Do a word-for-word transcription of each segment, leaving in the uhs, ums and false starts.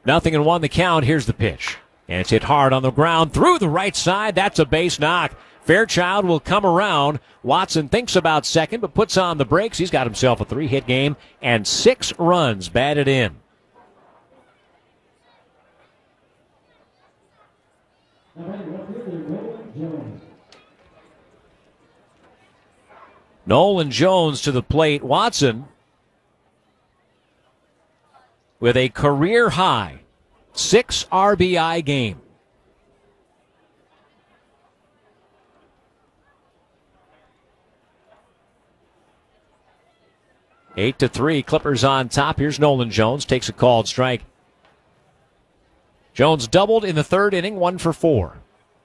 Nothing and one the count. Here's the pitch. And it's hit hard on the ground through the right side. That's a base knock. Fairchild will come around. Watson thinks about second, but puts on the brakes. He's got himself a three-hit game and six runs batted in. Nolan Jones to the plate. Watson with a career high six R B I game. Eight to three, Clippers on top. Here's Nolan Jones, takes a called strike. Jones doubled in the third inning, one for four.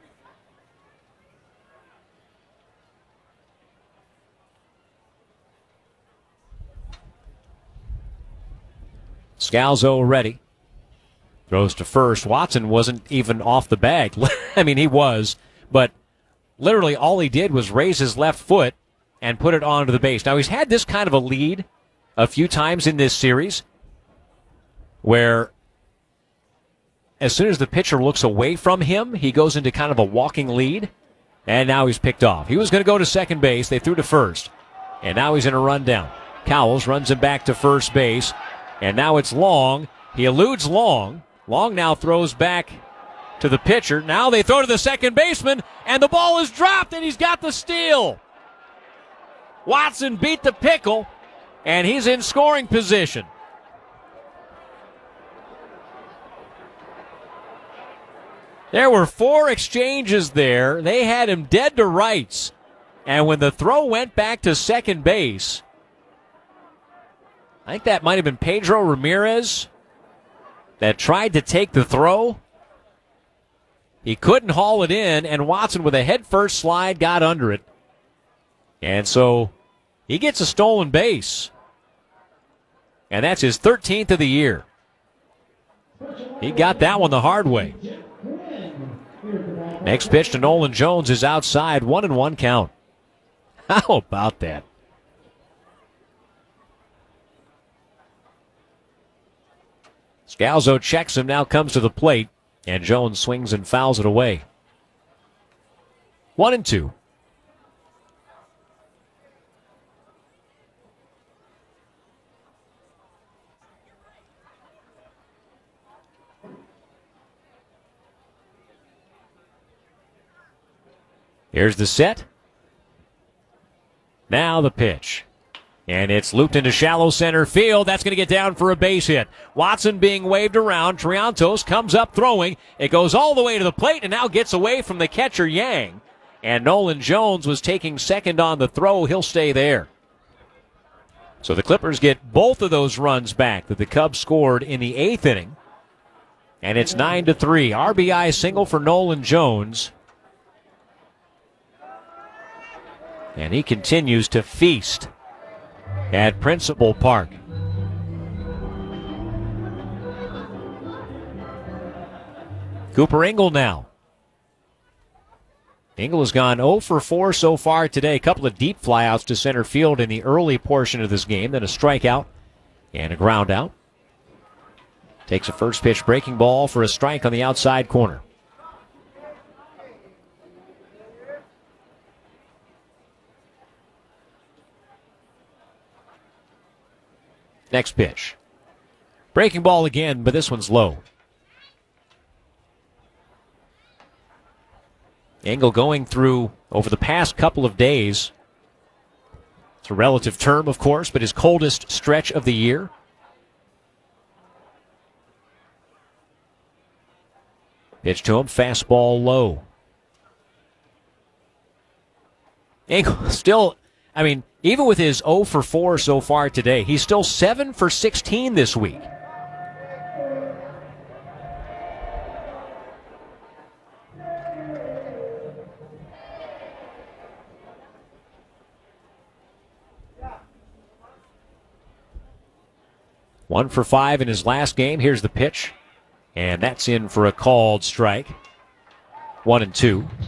Scalzo ready. Throws to first. Watson wasn't even off the bag. I mean, he was, but literally all he did was raise his left foot and put it onto the base. Now, he's had this kind of a lead a few times in this series where as soon as the pitcher looks away from him, he goes into kind of a walking lead, and now he's picked off. He was going to go to second base. They threw to first, and now he's in a rundown. Cowles runs him back to first base, and now it's Long. He eludes Long. Long now throws back to the pitcher. Now they throw to the second baseman, and the ball is dropped, and he's got the steal. Watson beat the pickle, and he's in scoring position. There were four exchanges there. They had him dead to rights. And when the throw went back to second base, I think that might have been Pedro Ramirez that tried to take the throw. He couldn't haul it in, and Watson with a head-first slide got under it. And so he gets a stolen base. And that's his thirteenth of the year. He got that one the hard way. Next pitch to Nolan Jones is outside, one and one count. How about that? Scalzo checks him, now comes to the plate, and Jones swings and fouls it away. One and two. Here's the set. Now the pitch. And it's looped into shallow center field. That's going to get down for a base hit. Watson being waved around. Triantos comes up throwing. It goes all the way to the plate and now gets away from the catcher, Yang. And Nolan Jones was taking second on the throw. He'll stay there. So the Clippers get both of those runs back that the Cubs scored in the eighth inning. And it's nine to three. R B I single for Nolan Jones. And he continues to feast at Principal Park. Cooper Engel now. Engel has gone oh for four so far today. A couple of deep flyouts to center field in the early portion of this game. Then a strikeout and a ground out. Takes a first pitch breaking ball for a strike on the outside corner. Next pitch. Breaking ball again, but this one's low. Engel going through, over the past couple of days, it's a relative term, of course, but his coldest stretch of the year. Pitch to him, fastball low. Engel still, I mean, even with his oh for four so far today, he's still seven for sixteen this week. One for five in his last game. Here's the pitch. And that's in for a called strike. One and two.